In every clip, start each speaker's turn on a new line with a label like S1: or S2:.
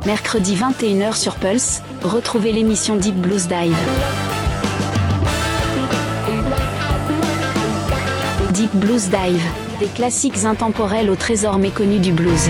S1: Mercredi 21h sur Pulse, retrouvez l'émission Deep Blues Dive. Deep Blues Dive, des classiques intemporels au trésor méconnu du blues.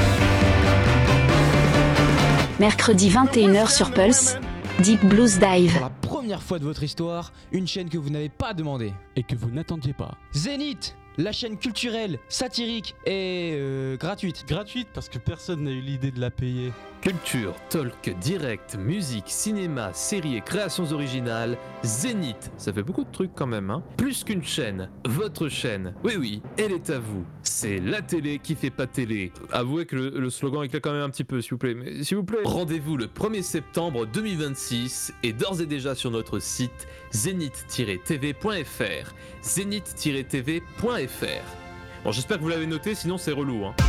S1: Mercredi 21h sur Pulse, Deep Blues Dive.
S2: Pour la première fois de votre histoire, une chaîne que vous n'avez pas demandé.
S3: Et que vous n'attendiez pas.
S2: Zénith, la chaîne culturelle, satirique et gratuite.
S3: Gratuite parce que personne n'a eu l'idée de la payer.
S4: Culture, talk, direct, musique, cinéma, séries et créations originales, Zénith, ça fait beaucoup de trucs quand même, hein. Plus qu'une chaîne, votre chaîne. Oui, elle est à vous. C'est la télé qui fait pas télé. Avouez que le slogan éclate quand même un petit peu, s'il vous plaît. Mais s'il vous plaît, rendez-vous le 1er septembre 2026 et d'ores et déjà sur notre site zénith-tv.fr. Zénith-tv.fr. Bon, j'espère que vous l'avez noté, sinon c'est relou, hein.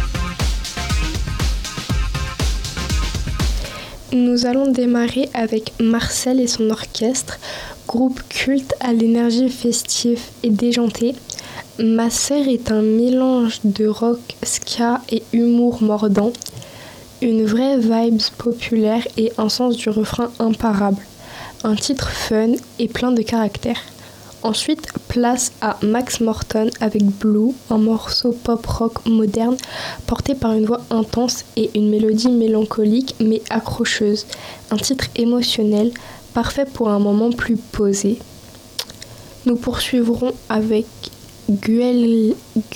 S5: Nous allons démarrer avec Marcel et son orchestre, groupe culte à l'énergie festive et déjantée. Ma sœur est un mélange de rock, ska et humour mordant, une vraie vibes populaire et un sens du refrain imparable, un titre fun et plein de caractère. Ensuite, place à Max Morton avec Blue, un morceau pop-rock moderne porté par une voix intense et une mélodie mélancolique mais accrocheuse. Un titre émotionnel, parfait pour un moment plus posé. Nous poursuivrons avec Guerrilla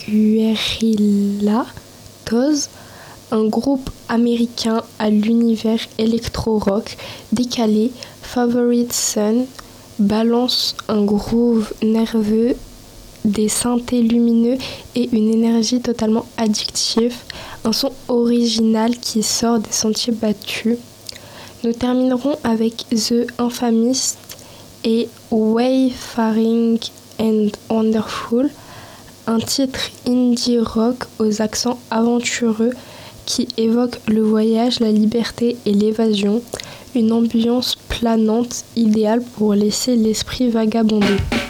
S5: Toes, un groupe américain à l'univers électro-rock décalé, Favorite Son, balance un groove nerveux, des synthés lumineux et une énergie totalement addictive, un son original qui sort des sentiers battus. Nous terminerons avec The Infamous et Wayfaring and Wonderful, un titre indie rock aux accents aventureux qui évoque le voyage, la liberté et l'évasion, une ambiance planante idéale pour laisser l'esprit vagabonder.